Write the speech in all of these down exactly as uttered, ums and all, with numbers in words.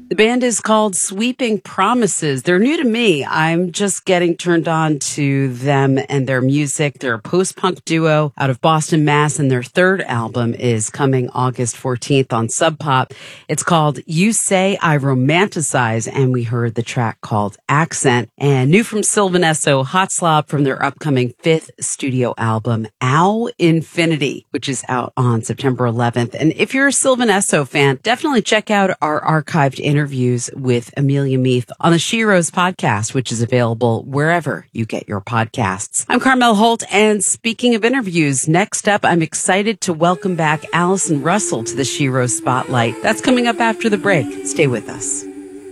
The band is called Sweeping Promises. They're new to me. I'm just getting turned on to them and their music. They're a post-punk duo out of Boston, Mass, and their third album is coming August fourteenth on Sub Pop. It's called You Say I Romanticize, and we heard the track called Accent. And new from Sylvan Esso, Hot Slob from their upcoming fifth studio album, Ow Infinity, which is out on September eleventh. And if you're a Sylvan Esso fan, definitely check out our archived interviews with Amelia Meath on the Sheroes podcast, which is available wherever you get your podcasts. I'm Carmel Holt, and speaking of interviews, next up, I'm excited to welcome back Allison Russell to the Sheroes Spotlight. That's coming up after the break. Stay with us.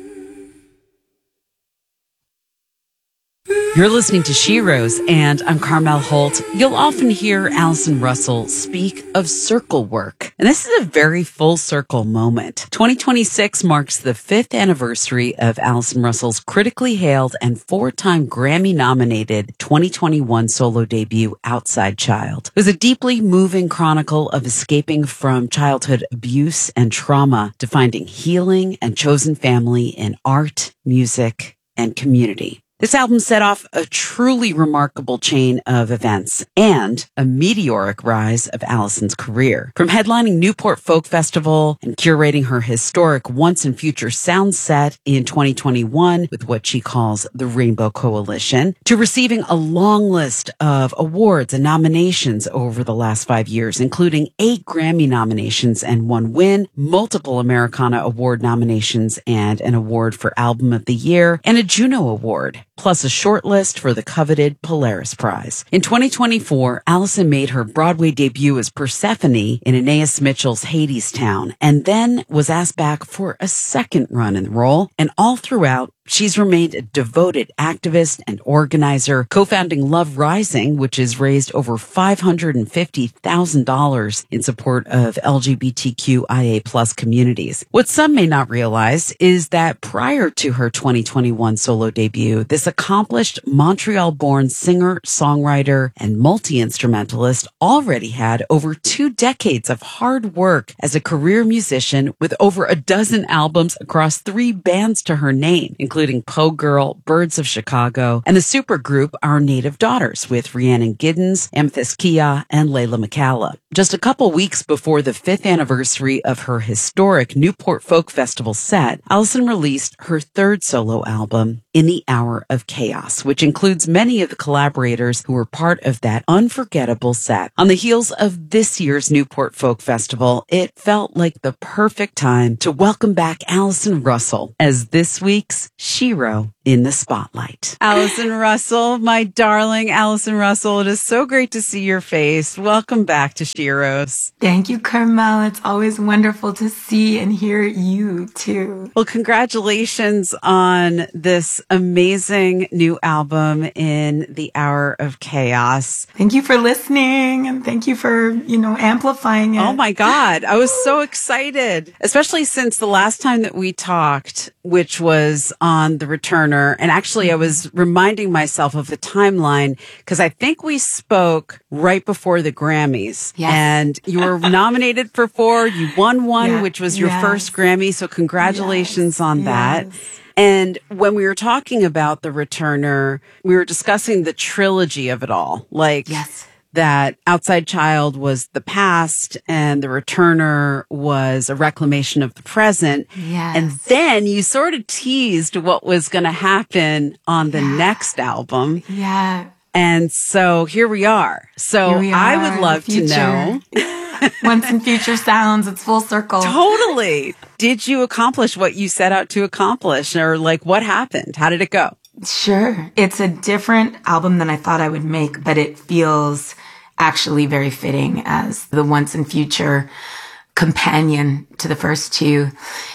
You're listening to Sheroes, and I'm Carmel Holt. You'll often hear Allison Russell speak of circle work, and this is a very full circle moment. twenty twenty-six marks the fifth anniversary of Allison Russell's critically hailed and four-time Grammy-nominated twenty twenty-one solo debut, Outside Child. It was a deeply moving chronicle of escaping from childhood abuse and trauma to finding healing and chosen family in art, music, and community. This album set off a truly remarkable chain of events and a meteoric rise of Allison's career. From headlining Newport Folk Festival and curating her historic Once and Future sound set in twenty twenty-one with what she calls the Rainbow Coalition, to receiving a long list of awards and nominations over the last five years, including eight Grammy nominations and one win, multiple Americana Award nominations and an award for Album of the Year, and a Juno Award, plus a shortlist for the coveted Polaris Prize. In twenty twenty-four, Allison made her Broadway debut as Persephone in Anais Mitchell's Hadestown, and then was asked back for a second run in the role. And all throughout, she's remained a devoted activist and organizer, co-founding Love Rising, which has raised over five hundred fifty thousand dollars in support of L G B T Q I A plus communities. What some may not realize is that prior to her twenty twenty-one solo debut, this accomplished Montreal-born singer, songwriter, and multi-instrumentalist already had over two decades of hard work as a career musician with over a dozen albums across three bands to her name, including Poe Girl, Birds of Chicago, and the supergroup Our Native Daughters with Rhiannon Giddens, Amethyst Kia, and Layla McCalla. Just a couple weeks before the fifth anniversary of her historic Newport Folk Festival set, Allison released her third solo album, In the Hour of Chaos, which includes many of the collaborators who were part of that unforgettable set. On the heels of this year's Newport Folk Festival, it felt like the perfect time to welcome back Allison Russell as this week's Shero in the Spotlight. Allison Russell, my darling Allison Russell, it is so great to see your face. Welcome back to Sheroes. Thank you, Carmel. It's always wonderful to see and hear you too. Well, congratulations on this amazing new album, In the Hour of Chaos. Thank you for listening, and thank you for, you know, amplifying it. Oh my God. I was so excited, especially since the last time that we talked, which was on The Returner. And actually, I was reminding myself of the timeline because I think we spoke right before the Grammys. Yes. And you were nominated for four. You won one, yeah. which was your yes. first Grammy. So congratulations yes. on that. Yes. And when we were talking about The Returner, we were discussing the trilogy of it all. Like, yes. that Outside Child was the past and The Returner was a reclamation of the present. Yes. And then you sort of teased what was going to happen on the yeah. next album. Yeah. And so here we are. So we are, I would love to know. Once and Future sounds, it's full circle. Totally. Did you accomplish what you set out to accomplish, or like what happened? How did it go? Sure. It's a different album than I thought I would make, but it feels actually very fitting as the Once and Future companion to the first two.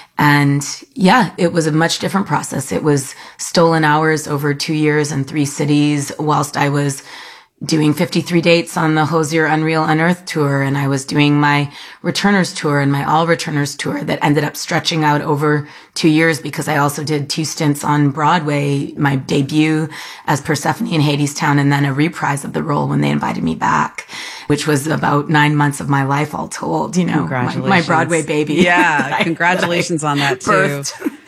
And yeah, it was a much different process. It was stolen hours over two years and three cities whilst I was doing fifty-three dates on the Hozier Unreal Unearthed tour, and I was doing my Returners tour and my All Returners tour that ended up stretching out over two years because I also did two stints on Broadway, my debut as Persephone in Hadestown, and then a reprise of the role when they invited me back, which was about nine months of my life all told, you know, my, my Broadway baby. Yeah, congratulations on that too. Birthed.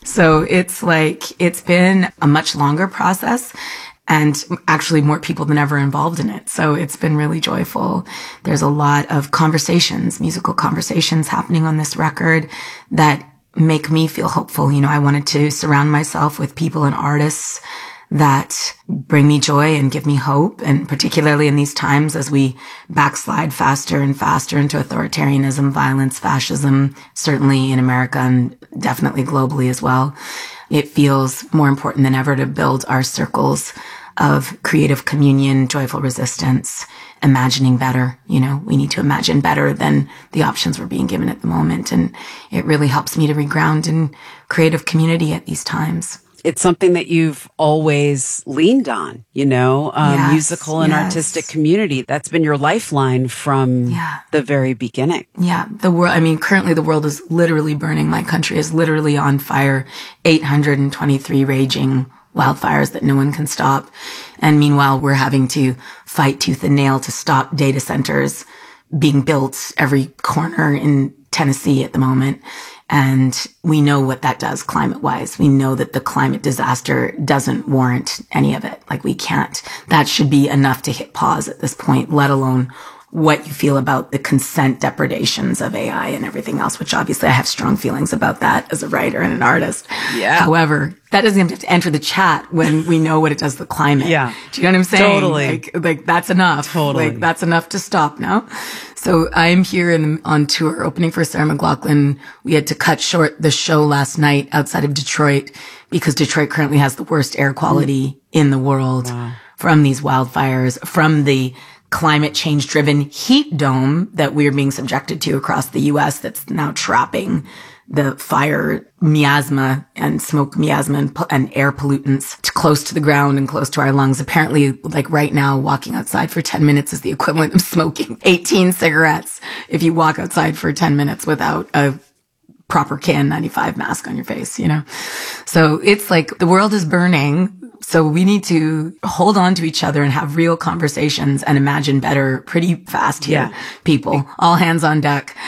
So it's like, it's been a much longer process and actually more people than ever involved in it. So it's been really joyful. There's a lot of conversations, musical conversations happening on this record that make me feel hopeful. You know, I wanted to surround myself with people and artists that bring me joy and give me hope. And particularly in these times as we backslide faster and faster into authoritarianism, violence, fascism, certainly in America and definitely globally as well, it feels more important than ever to build our circles of creative communion, joyful resistance, imagining better. You know, we need to imagine better than the options we're being given at the moment. And it really helps me to reground in creative community at these times. It's something that you've always leaned on, you know, um, yes, musical and yes. artistic community. That's been your lifeline from yeah. the very beginning. Yeah. The world, I mean, currently the world is literally burning. My country is literally on fire. eight hundred twenty-three raging wildfires that no one can stop. And meanwhile, we're having to fight tooth and nail to stop data centers being built every corner in Tennessee at the moment. And we know what that does climate wise. We know that the climate disaster doesn't warrant any of it. Like we can't, that should be enough to hit pause at this point, let alone what you feel about the consent depredations of A I and everything else, which obviously I have strong feelings about that as a writer and an artist. Yeah. However, that doesn't even have to enter the chat when we know what it does to the climate. Yeah. Do you know what I'm saying? Totally. Like, like that's enough. Totally. Like that's enough to stop now. So I'm here in, on tour opening for Sarah McLachlan. We had to cut short the show last night outside of Detroit because Detroit currently has the worst air quality mm. in the world wow. from these wildfires, from the climate change driven heat dome that we're being subjected to across the U S that's now trapping the fire miasma and smoke miasma and, and air pollutants close to the ground and close to our lungs. Apparently, like right now, walking outside for ten minutes is the equivalent of smoking eighteen cigarettes if you walk outside for ten minutes without a proper K N ninety-five mask on your face, you know? So it's like the world is burning. So we need to hold on to each other and have real conversations and imagine better pretty fast here, yeah. people. All hands on deck.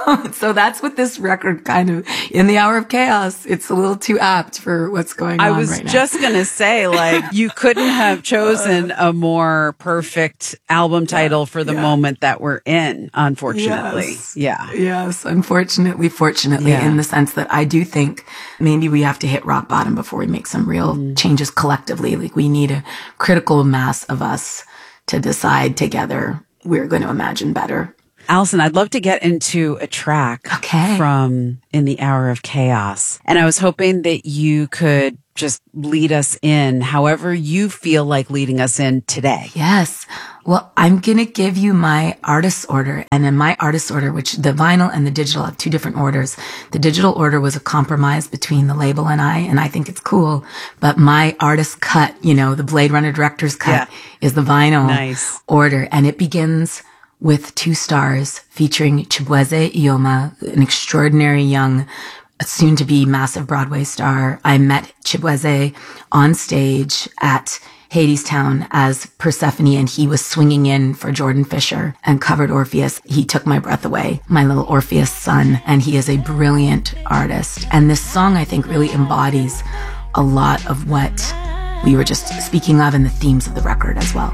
So that's what this record kind of, in the hour of chaos, it's a little too apt for what's going I on was right now. just going to say, like, you couldn't have chosen a more perfect album title for the yeah. moment that we're in, unfortunately. Yes. Yeah. Yes, unfortunately, fortunately, yeah. in the sense that I do think maybe we have to hit rock bottom before we make some real mm. changes collectively. Like we need a critical mass of us to decide together we're going to imagine better. Allison, I'd love to get into a track okay. from In the Hour of Chaos. And I was hoping that you could just lead us in however you feel like leading us in today. Yes. Well, I'm going to give you my artist's order. And in my artist's order, which the vinyl and the digital have two different orders. The digital order was a compromise between the label and I, and I think it's cool. But my artist's cut, you know, the Blade Runner director's cut yeah. is the vinyl nice. order. And it begins with two stars featuring Chibueze Ioma, an extraordinary young, soon-to-be massive Broadway star. I met Chibueze on stage at Hadestown as Persephone, and he was swinging in for Jordan Fisher and covered Orpheus. He took my breath away, my little Orpheus son, and he is a brilliant artist. And this song, I think, really embodies a lot of what we were just speaking of and the themes of the record as well.